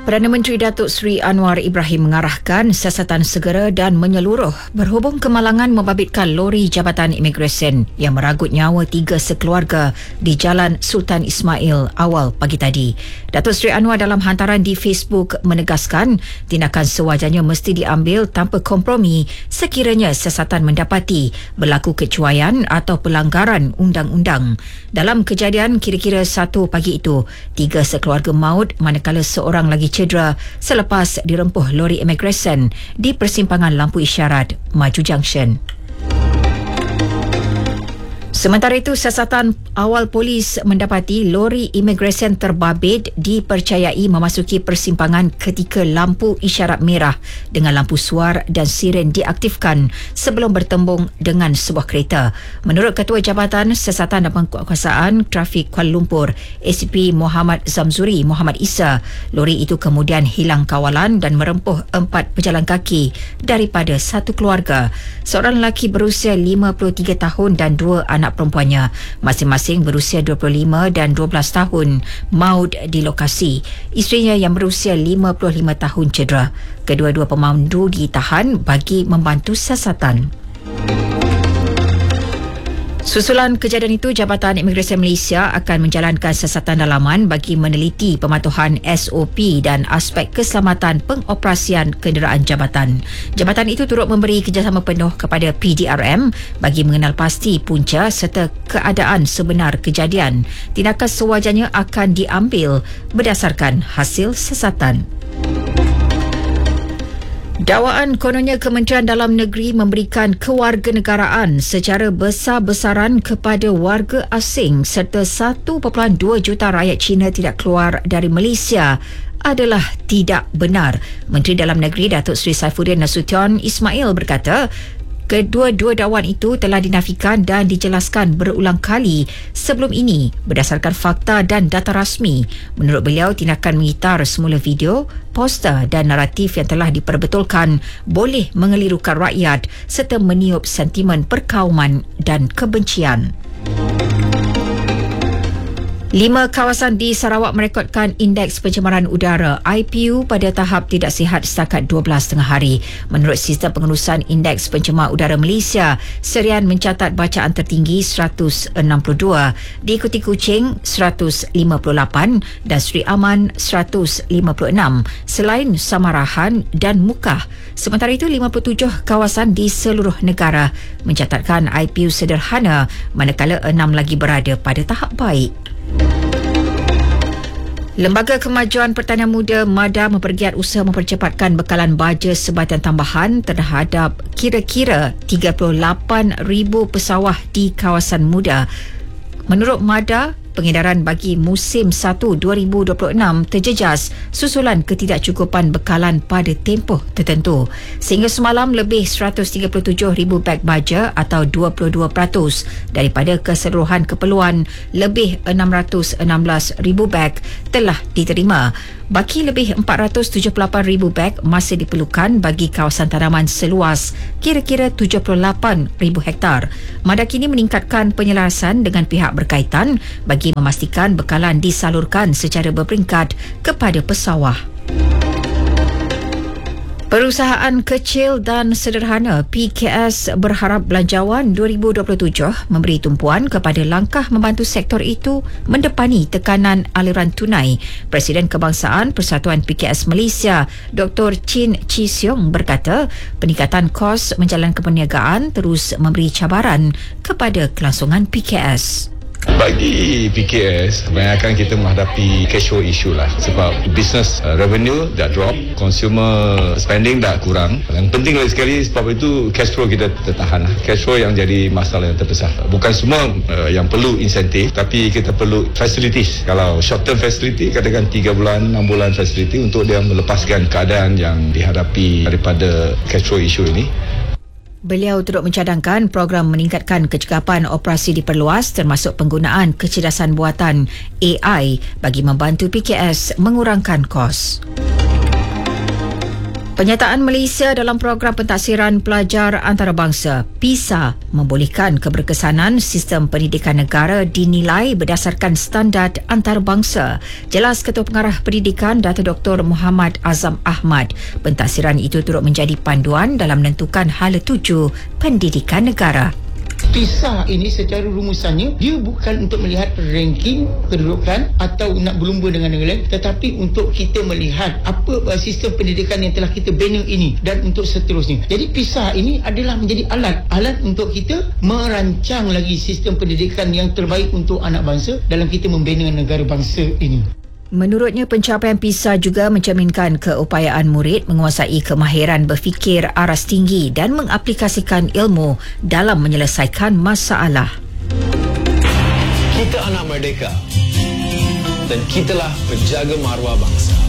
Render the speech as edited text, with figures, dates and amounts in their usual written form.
Perdana Menteri Datuk Seri Anwar Ibrahim mengarahkan siasatan segera dan menyeluruh berhubung kemalangan membabitkan lori Jabatan Imigresen yang meragut nyawa 3 sekeluarga di Jalan Sultan Ismail awal pagi tadi. Datuk Seri Anwar dalam hantaran di Facebook menegaskan tindakan sewajarnya mesti diambil tanpa kompromi sekiranya siasatan mendapati berlaku kecuaian atau pelanggaran undang-undang. Dalam kejadian kira-kira 1 pagi itu, 3 sekeluarga maut manakala seorang lagi cedera selepas dirempuh lori imigresen di persimpangan lampu isyarat Maju Junction. Sementara itu, siasatan awal polis mendapati lori imigresen terbabit dipercayai memasuki persimpangan ketika lampu isyarat merah dengan lampu suar dan siren diaktifkan sebelum bertembung dengan sebuah kereta. Menurut Ketua Jabatan Siasatan dan Penguasaan Trafik Kuala Lumpur, ACP Muhammad Zamzuri Muhammad Isa, lori itu kemudian hilang kawalan dan merempuh 4 pejalan kaki daripada satu keluarga. Seorang lelaki berusia 53 tahun dan 2 anak perempuannya, masing-masing berusia 25 dan 12 tahun, maut di lokasi. Isterinya yang berusia 55 tahun cedera. Kedua-dua pemandu ditahan bagi membantu siasatan. Susulan kejadian itu, Jabatan Imigresen Malaysia akan menjalankan siasatan dalaman bagi meneliti pematuhan SOP dan aspek keselamatan pengoperasian kenderaan jabatan. Jabatan itu turut memberi kerjasama penuh kepada PDRM bagi mengenal pasti punca serta keadaan sebenar kejadian. Tindakan sewajarnya akan diambil berdasarkan hasil siasatan. Dakwaan kononnya Kementerian Dalam Negeri memberikan kewarganegaraan secara besar-besaran kepada warga asing serta 1.2 juta rakyat Cina tidak keluar dari Malaysia adalah tidak benar. Menteri Dalam Negeri Datuk Seri Saifuddin Nasution Ismail berkata, kedua-dua dakwaan itu telah dinafikan dan dijelaskan berulang kali sebelum ini berdasarkan fakta dan data rasmi. Menurut beliau, tindakan mengitar semula video, poster dan naratif yang telah diperbetulkan boleh mengelirukan rakyat serta meniup sentimen perkauman dan kebencian. 5 kawasan di Sarawak merekodkan indeks pencemaran udara IPU pada tahap tidak sihat setakat 12 tengah hari. Menurut Sistem Pengurusan Indeks Pencemar Udara Malaysia, Serian mencatat bacaan tertinggi 162, diikuti Kuching 158 dan Seri Aman 156, selain Samarahan dan Mukah. Sementara itu, 57 kawasan di seluruh negara mencatatkan IPU sederhana, manakala 6 lagi berada pada tahap baik. Lembaga Kemajuan Pertanian Muda MADA mempergiat usaha mempercepatkan bekalan baja sebatian tambahan terhadap kira-kira 38,000 pesawah di kawasan muda. Menurut MADA, pengedaran bagi musim 1 2026 terjejas susulan ketidakcukupan bekalan pada tempoh tertentu. Sehingga semalam lebih 137,000 beg baja atau 22% daripada keseluruhan keperluan lebih 616,000 beg telah diterima. Baki lebih 478,000 beg masih diperlukan bagi kawasan tanaman seluas kira-kira 78,000 hektar. MADA kini meningkatkan penyelarasan dengan pihak berkaitan bagi memastikan bekalan disalurkan secara berperingkat kepada pesawah. Perusahaan Kecil dan Sederhana PKS berharap Belanjawan 2027 memberi tumpuan kepada langkah membantu sektor itu mendepani tekanan aliran tunai. Presiden Kebangsaan Persatuan PKS Malaysia Dr. Chin Chi Siong berkata, peningkatan kos menjalankan perniagaan terus memberi cabaran kepada kelangsungan PKS. Bagi PKS, kebanyakan kita menghadapi cash flow issue lah. Sebab business revenue dah drop, consumer spending dah kurang. Yang penting lagi sekali, sebab itu cash flow kita tertahan lah. Cash flow yang jadi masalah yang terbesar. Bukan semua yang perlu insentif, tapi kita perlu facilities. Kalau short term facility, katakan 3 bulan, 6 bulan facility untuk dia melepaskan keadaan yang dihadapi daripada cash flow issue ini. Beliau turut mencadangkan program meningkatkan kecekapan operasi diperluas termasuk penggunaan kecerdasan buatan AI bagi membantu PKS mengurangkan kos. Penyertaan Malaysia dalam program pentaksiran pelajar antarabangsa PISA membolehkan keberkesanan sistem pendidikan negara dinilai berdasarkan standard antarabangsa. Jelas Ketua Pengarah Pendidikan Dato' Dr. Muhammad Azam Ahmad. Pentaksiran itu turut menjadi panduan dalam menentukan hala tuju pendidikan negara. PISA ini secara rumusannya dia bukan untuk melihat ranking kedudukan atau nak berlumba dengan negara lain, tetapi untuk kita melihat apa sistem pendidikan yang telah kita bina ini dan untuk seterusnya. Jadi PISA ini adalah menjadi alat untuk kita merancang lagi sistem pendidikan yang terbaik untuk anak bangsa dalam kita membina negara bangsa ini. Menurutnya, pencapaian PISA juga mencerminkan keupayaan murid menguasai kemahiran berfikir aras tinggi dan mengaplikasikan ilmu dalam menyelesaikan masalah. Kita anak merdeka dan kitalah penjaga maruah bangsa.